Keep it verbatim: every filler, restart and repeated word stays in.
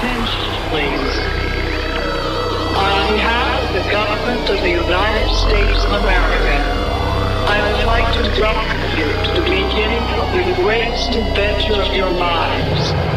attention, please. On behalf of the government of the United States of America, I would like to welcome you to the beginning of the greatest adventure of your lives.